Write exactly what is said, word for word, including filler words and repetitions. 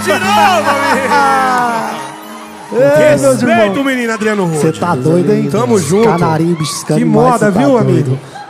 de novo, amigo. É, meus irmãos. Respeito o menino Adriano Rude. Você tá doido, hein? Tamo junto. Canarinho, biscando Que demais, moda, cê tá viu, doido. amigo?